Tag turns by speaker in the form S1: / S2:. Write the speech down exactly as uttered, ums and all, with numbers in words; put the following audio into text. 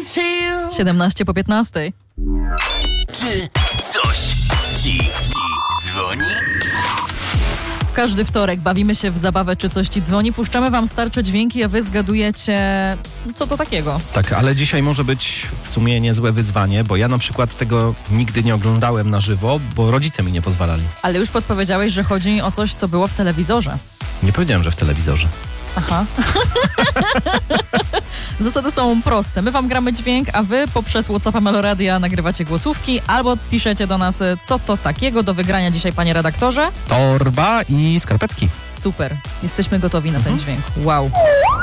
S1: siedemnaście po piętnastej.
S2: Czy coś ci dzwoni?
S1: Każdy wtorek bawimy się w zabawę Czy coś ci dzwoni. Puszczamy wam starcze dźwięki, a wy zgadujecie, co to takiego.
S3: Tak, ale dzisiaj może być w sumie niezłe wyzwanie, bo ja na przykład tego nigdy nie oglądałem na żywo, bo rodzice mi nie pozwalali.
S1: Ale już podpowiedziałeś, że chodzi o coś, co było w telewizorze.
S3: Nie powiedziałem, że w telewizorze.
S1: Aha. Zasady są proste. My wam gramy dźwięk, a wy poprzez WhatsAppa Meloradia nagrywacie głosówki albo piszecie do nas, co to takiego do wygrania dzisiaj, panie redaktorze.
S3: Torba i skarpetki.
S1: Super. Jesteśmy gotowi na ten dźwięk. Wow.